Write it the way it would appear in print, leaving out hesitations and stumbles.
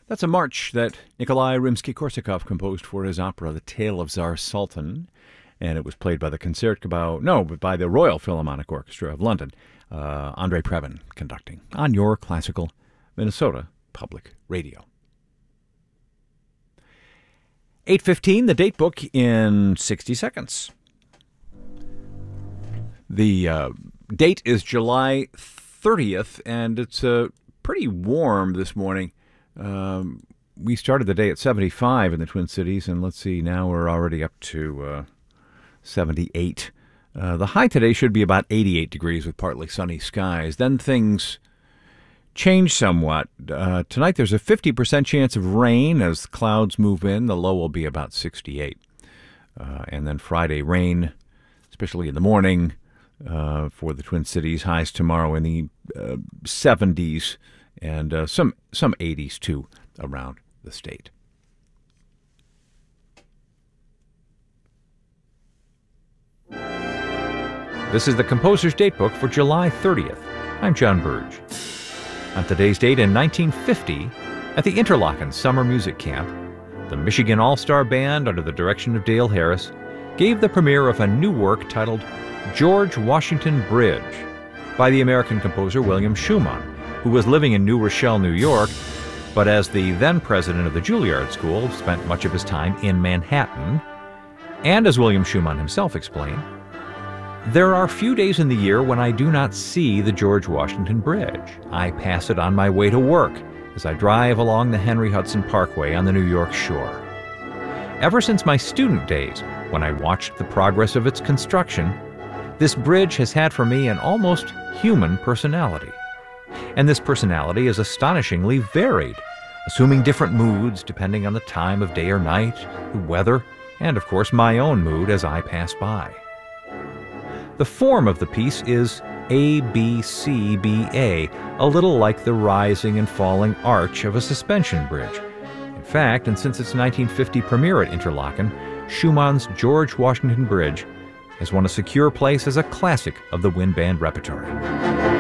That's a march that Nikolai Rimsky-Korsakov composed for his opera The Tale of Tsar Sultan, and it was played by by the Royal Philharmonic Orchestra of London. Andre Previn conducting on your classical Minnesota Public Radio. 8:15, the date book in 60 seconds. The date is July 30th, and it's pretty warm this morning. We started the day at 75 in the Twin Cities, and let's see, now we're already up to 78. The high today should be about 88 degrees with partly sunny skies. Then things change somewhat. Tonight there's a 50% chance of rain as clouds move in. The low will be about 68. And then Friday, rain, especially in the morning for the Twin Cities. Highs tomorrow in the 70s. And some 80s, too, around the state. This is the Composer's Datebook for July 30th. I'm John Burge. On today's date in 1950, at the Interlochen Summer Music Camp, the Michigan All-Star Band, under the direction of Dale Harris, gave the premiere of a new work titled George Washington Bridge by the American composer William Schumann, who was living in New Rochelle, New York, but as the then president of the Juilliard School, spent much of his time in Manhattan. And as William Schumann himself explained, there are few days in the year when I do not see the George Washington Bridge. I pass it on my way to work as I drive along the Henry Hudson Parkway on the New York shore. Ever since my student days, when I watched the progress of its construction, this bridge has had for me an almost human personality. And this personality is astonishingly varied, assuming different moods depending on the time of day or night, the weather, and of course my own mood as I pass by. The form of the piece is ABCBA, a little like the rising and falling arch of a suspension bridge. In fact, and since its 1950 premiere at Interlochen, Schumann's George Washington Bridge has won a secure place as a classic of the wind band repertory.